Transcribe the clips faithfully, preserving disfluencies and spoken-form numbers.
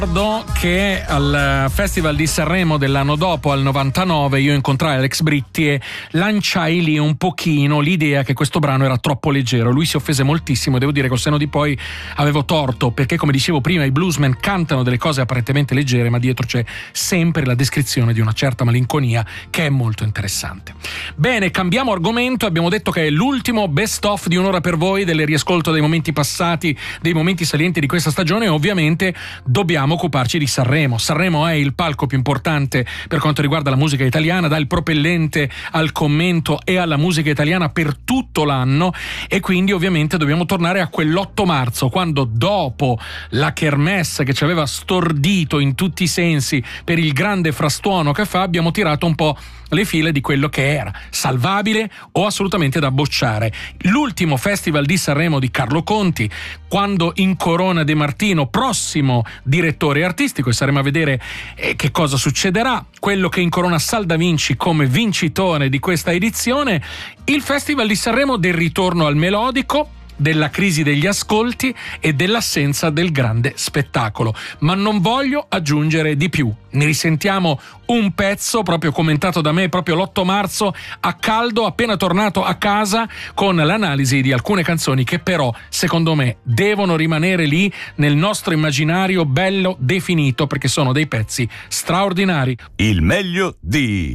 Ricordo che al Festival di Sanremo dell'anno dopo, al novantanove, io incontrai Alex Britti e lanciai lì un pochino l'idea che questo brano era troppo leggero. Lui si offese moltissimo e devo dire col senno di poi avevo torto, perché come dicevo prima i bluesmen cantano delle cose apparentemente leggere, ma dietro c'è sempre la descrizione di una certa malinconia che è molto interessante. Bene, cambiamo argomento. Abbiamo detto che è l'ultimo best of di Un'ora per voi, delle riascolto dei momenti passati, dei momenti salienti di questa stagione, e ovviamente dobbiamo occuparci di Sanremo. Sanremo è il palco più importante per quanto riguarda la musica italiana, dà il propellente al commento e alla musica italiana per tutto l'anno, e quindi ovviamente dobbiamo tornare a quell'otto marzo, quando dopo la kermesse che ci aveva stordito in tutti i sensi per il grande frastuono che fa, abbiamo tirato un po' le file di quello che era salvabile o assolutamente da bocciare. L'ultimo Festival di Sanremo di Carlo Conti, quando incorona De Martino prossimo direttore artistico, e saremo a vedere eh, che cosa succederà. Quello che incorona Sal da Vinci come vincitore di questa edizione. Il Festival di Sanremo del ritorno al melodico, della crisi degli ascolti e dell'assenza del grande spettacolo. Ma non voglio aggiungere di più. Ne risentiamo un pezzo proprio commentato da me proprio l'otto marzo a caldo, appena tornato a casa, con l'analisi di alcune canzoni che però secondo me devono rimanere lì nel nostro immaginario bello definito, perché sono dei pezzi straordinari. Il meglio di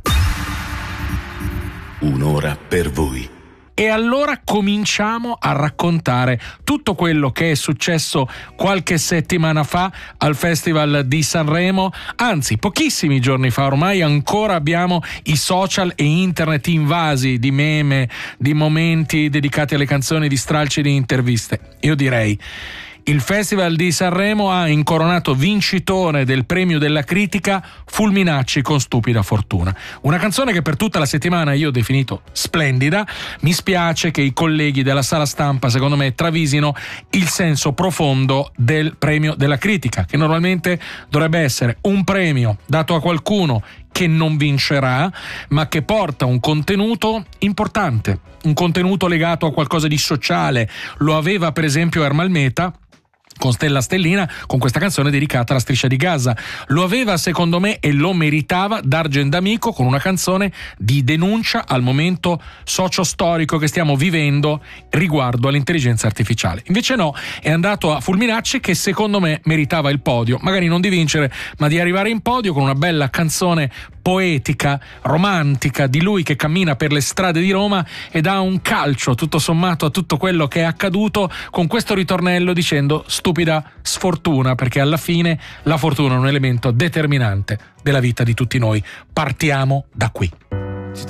Un'ora per voi. E allora cominciamo a raccontare tutto quello che è successo qualche settimana fa al Festival di Sanremo, anzi pochissimi giorni fa. Ormai ancora abbiamo i social e internet invasi di meme, di momenti dedicati alle canzoni, di stralci, di interviste. Io direi: il Festival di Sanremo ha incoronato vincitore del premio della critica Fulminacci con Stupida Fortuna. Una canzone che per tutta la settimana io ho definito splendida. Mi spiace che i colleghi della sala stampa, secondo me, travisino il senso profondo del premio della critica, che normalmente dovrebbe essere un premio dato a qualcuno che non vincerà, ma che porta un contenuto importante, un contenuto legato a qualcosa di sociale. Lo aveva per esempio Ermal Meta con Stella Stellina, con questa canzone dedicata alla Striscia di Gaza. Lo aveva, secondo me, e lo meritava D'Argen D'Amico con una canzone di denuncia al momento socio-storico che stiamo vivendo riguardo all'intelligenza artificiale. Invece no, è andato a Fulminacci, che secondo me meritava il podio, magari non di vincere, ma di arrivare in podio con una bella canzone poetica, romantica, di lui che cammina per le strade di Roma e dà un calcio tutto sommato a tutto quello che è accaduto, con questo ritornello dicendo stupida sfortuna, perché alla fine la fortuna è un elemento determinante della vita di tutti noi. Partiamo da qui.